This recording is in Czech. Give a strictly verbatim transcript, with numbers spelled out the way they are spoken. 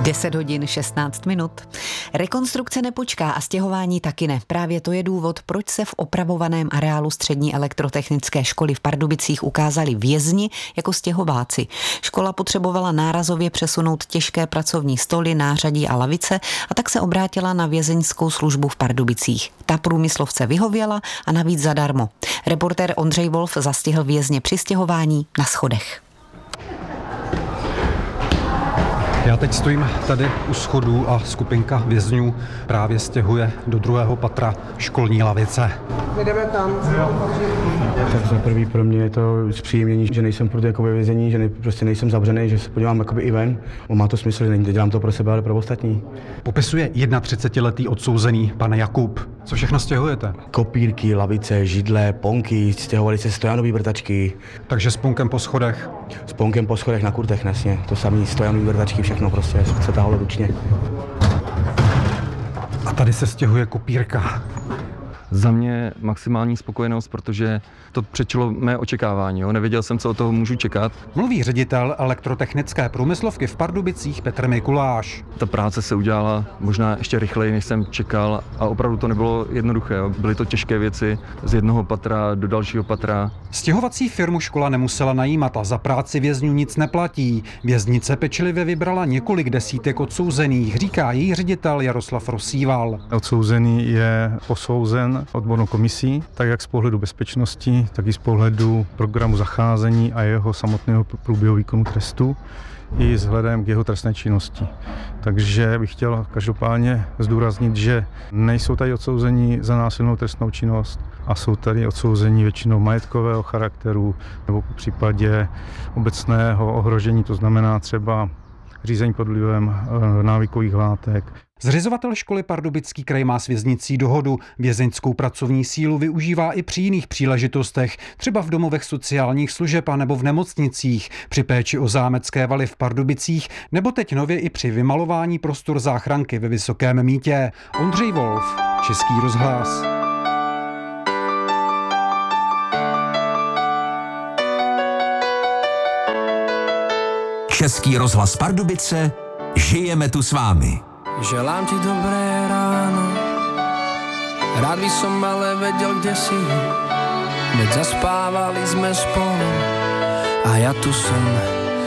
deset hodin šestnáct minut. Rekonstrukce nepočká a stěhování taky ne. Právě to je důvod, proč se v opravovaném areálu střední elektrotechnické školy v Pardubicích ukázali vězni jako stěhováci. Škola potřebovala nárazově přesunout těžké pracovní stoly, nářadí a lavice a tak se obrátila na vězeňskou službu v Pardubicích. Ta průmyslovce vyhověla a navíc zadarmo. Reportér Ondřej Wolf zastihl vězně při stěhování na schodech. Já teď stojím tady u schodů a skupinka vězňů právě stěhuje do druhého patra školní lavice. Jdeme tam. Tak za prvý pro mě je to zpříjemnění, že nejsem furt jako ve vězení, že ne, prostě nejsem zavřený, že se podívám jakoby i ven. O, má to smysl, že nedělám to pro sebe, ale pro ostatní. Popisuje třicetiletý odsouzený pan Jakub. Co všechno stěhujete? Kopírky, lavice, židle, ponky, stěhovali se stojanové vrtačky. Takže s ponkem po schodech? S ponkem po schodech na kurtech, jasně. To samý stojanové vrtačky, všechno prostě se táhlo ručně. A tady se stěhuje kopírka. Za mě maximální spokojenost, protože to přečilo mé očekávání. Jo? Nevěděl jsem, co od toho můžu čekat. Mluví ředitel elektrotechnické průmyslovky v Pardubicích Petr Mikuláš. Ta práce se udělala možná ještě rychleji, než jsem čekal a opravdu to nebylo jednoduché. Jo? Byly to těžké věci z jednoho patra do dalšího patra. Stěhovací firmu škola nemusela najímat a za práci vězňů nic neplatí. Věznice pečlivě vybrala několik desítek odsouzených, říká její ředitel Jaroslav Rosíval. Odsouzený je posouzen odbornou komisí, tak jak z pohledu bezpečnosti, tak i z pohledu programu zacházení a jeho samotného průběhu výkonu trestu i vzhledem k jeho trestné činnosti. Takže bych chtěl každopádně zdůraznit, že nejsou tady odsouzení za násilnou trestnou činnost a jsou tady odsouzení většinou majetkového charakteru nebo v případě obecného ohrožení, to znamená třeba řízení pod vlivem návykových látek. Zřizovatel školy Pardubický kraj má s věznicí dohodu. Vězeňskou pracovní sílu využívá i při jiných příležitostech, třeba v domovech sociálních služeb a nebo v nemocnicích, při péči o zámecké valy v Pardubicích, nebo teď nově i při vymalování prostor záchranky ve Vysokém Mýtě. Ondřej Wolf, Český rozhlas. Český rozhlas Pardubice, žijeme tu s vámi. Želám ti dobré ráno, rád by som ale vedel, kde si, veď zaspávali sme spolu a ja tu som.